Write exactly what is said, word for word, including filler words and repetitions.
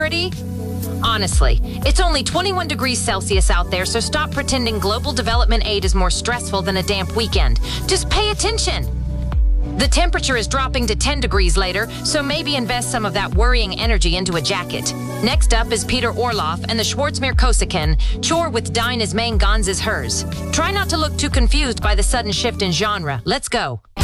Honestly, it's only twenty-one degrees Celsius out there, so stop pretending global development aid is more stressful than a damp weekend. Just pay attention. The temperature is dropping to ten degrees later, so maybe invest some of that worrying energy into a jacket. Next up is Peter Orloff and the Schwarzmeer Kosakin. Chore with Dine is main guns is hers. Try not to look too confused by the sudden shift in genre. Let's go.